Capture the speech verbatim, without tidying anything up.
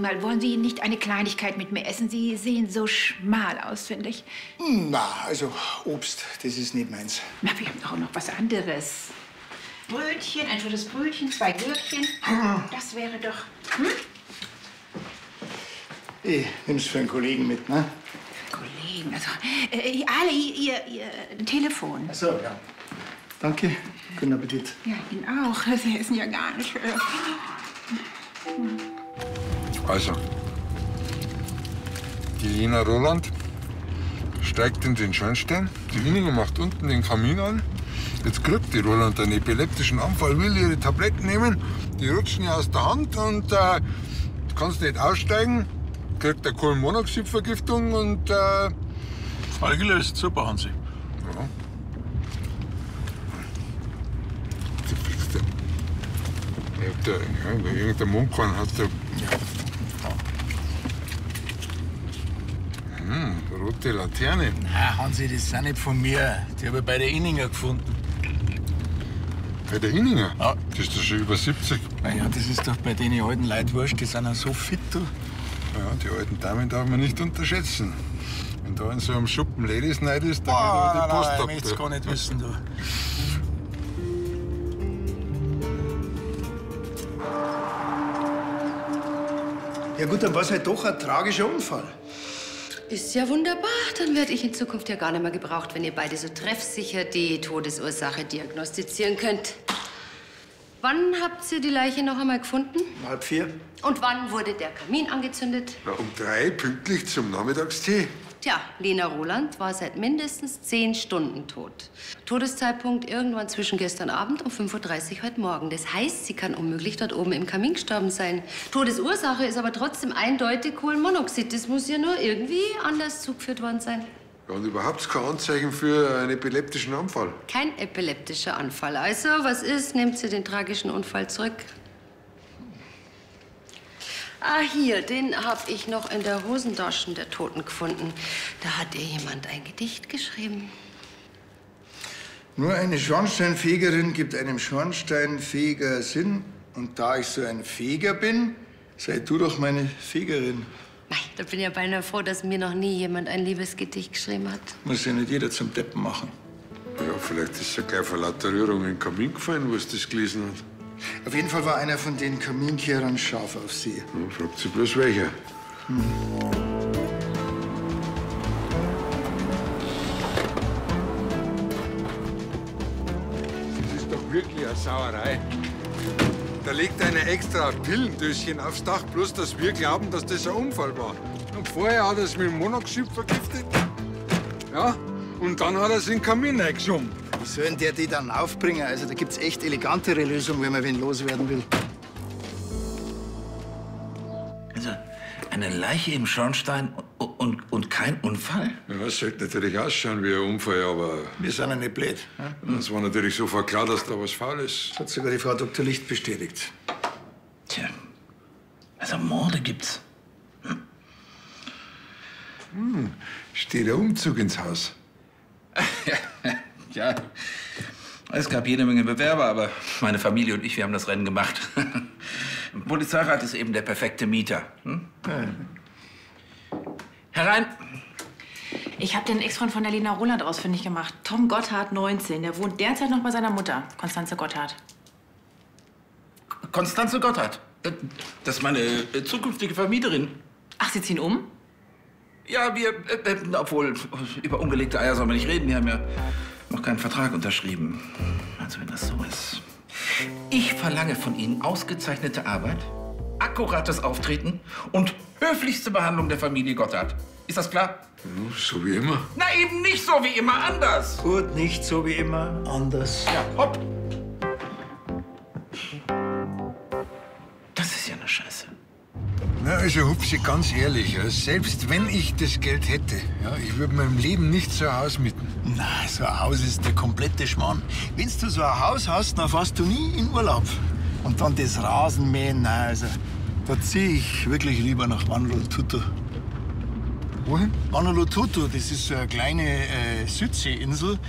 mal, wollen Sie nicht eine Kleinigkeit mit mir essen? Sie sehen so schmal aus, finde ich. Na, also Obst, das ist nicht meins. Na, wir haben doch auch noch was anderes. Brötchen, ein schönes Brötchen, zwei Gürkchen. Das wäre doch... Hm? Ich nimm's für einen Kollegen mit, ne? Kollegen, also... Äh, alle, ihr, ihr Telefon. Ach so, ja. Danke. Guten Appetit. Ja, Ihnen auch. Sie essen ja gar nicht. Also, die Lena Roland steigt in den Schornstein, die Inge macht unten den Kamin an. Jetzt kriegt die Roland einen epileptischen Anfall, will ihre Tabletten nehmen, die rutschen ihr aus der Hand und äh, du kannst nicht aussteigen, kriegt eine Kohlenmonoxidvergiftung und äh, Fall gelöst, super, Hansi. Ja. Der, ja, irgendein Mundkorn hat der. Hm, rote Laterne. Na, Hansi, das sind nicht von mir. Die habe ich bei der Inninger gefunden. Bei der Inninger? Ja. Das ist doch schon über siebzig. Na ja, das ist doch bei den alten Leuten wurscht. Die sind ja so fit, du. Ja, die alten Damen darf man nicht unterschätzen. Wenn da in so einem Schuppen Ladies Night ist, dann Oh, geht nein, die Post nein, ich ab. möchte es gar nicht wissen, du. Ja gut, dann war es halt doch ein tragischer Unfall. Ist ja wunderbar. Dann werde ich in Zukunft ja gar nicht mehr gebraucht, wenn ihr beide so treffsicher die Todesursache diagnostizieren könnt. Wann habt ihr die Leiche noch einmal gefunden? Um halb vier. Und wann wurde der Kamin angezündet? Na, um drei, pünktlich zum Nachmittagstee. Tja, Lena Roland war seit mindestens zehn Stunden tot. Todeszeitpunkt irgendwann zwischen gestern Abend und fünf Uhr dreißig heute Morgen. Das heißt, sie kann unmöglich dort oben im Kamin gestorben sein. Todesursache ist aber trotzdem eindeutig Kohlenmonoxid. Das muss ja nur irgendwie anders zugeführt worden sein. Ja, und überhaupt kein Anzeichen für einen epileptischen Anfall. Kein epileptischer Anfall. Also, was ist? Nehmt sie den tragischen Unfall zurück. Ah, hier, den habe ich noch in der Hosentasche der Toten gefunden. Da hat ihr jemand ein Gedicht geschrieben. Nur eine Schornsteinfegerin gibt einem Schornsteinfeger Sinn. Und da ich so ein Feger bin, sei du doch meine Fegerin. Mei, da bin ich ja beinahe froh, dass mir noch nie jemand ein Liebesgedicht geschrieben hat. Muss ja nicht jeder zum Deppen machen. Ja, vielleicht ist ja gleich vor lauter Rührung in den Kamin gefallen, was das gelesen hat. Auf jeden Fall war einer von den Kaminkehrern scharf auf sie. Ja, fragt sie bloß welcher. Hm. Das ist doch wirklich eine Sauerei. Da legt einer extra ein Pillendöschen aufs Dach, bloß dass wir glauben, dass das ein Unfall war. Und vorher hat er es mit Monoxid vergiftet. Ja, und dann hat er es in den Kamin reingeschoben. Wie soll denn der die dann aufbringen? Also da gibt's echt elegantere Lösungen, wenn man wen loswerden will. Also, eine Leiche im Schornstein und, und, und kein Unfall? Ja, das sollte natürlich ausschauen wie ein Unfall, aber Wir sind ja nicht blöd. Ne? es war natürlich sofort klar, dass da was faul ist. Das hat sogar die Frau Doktor Licht bestätigt. Tja, also Morde gibt's. Hm. Hm. Steht der Umzug ins Haus? Ja, es gab jede Menge Bewerber, aber meine Familie und ich, wir haben das Rennen gemacht. Ein Polizeirat ist eben der perfekte Mieter. Hm? Ja. Herein. Ich habe den Ex-Freund von der Lena Roland ausfindig gemacht. Tom Gotthard, neunzehn. Der wohnt derzeit noch bei seiner Mutter, Konstanze Gotthard. Konstanze Gotthard? Das ist meine äh, zukünftige Vermieterin. Ach, Sie ziehen um? Ja, wir, äh, äh, obwohl, über ungelegte Eier soll man nicht reden. Wir haben ja noch keinen Vertrag unterschrieben. Also, wenn das so ist. Ich verlange von Ihnen ausgezeichnete Arbeit, akkurates Auftreten und höflichste Behandlung der Familie Gotthard. Ist das klar? Ja, so wie immer. Na, eben nicht so wie immer, anders. Gut, nicht so wie immer, anders. Ja, hopp. Das ist ja eine Scheiße. Na, also, Hupsi, ganz ehrlich, ja, selbst wenn ich das Geld hätte, ja, ich würde meinem Leben nicht so ein Haus mieten. Na, so ein Haus ist der komplette Schmarrn. Wenn du so ein Haus hast, dann fährst du nie in Urlaub. Und dann das Rasenmähen, na, also, da zieh ich wirklich lieber nach Vanuatu. Wohin? Vanuatu, das ist so eine kleine äh, Südseeinsel.